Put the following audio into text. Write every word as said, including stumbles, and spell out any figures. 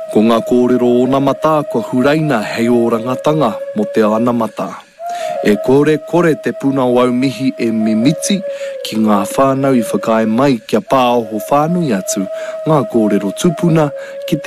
Ko ngā kōrero o nā mata, kua huraina hei o rangatanga mo te ana mata. E kore kore te puna o au mihi e mimiti ki ngā whānau I whakae mai kia pāoho whānui atu ngā kōrero tupuna ki te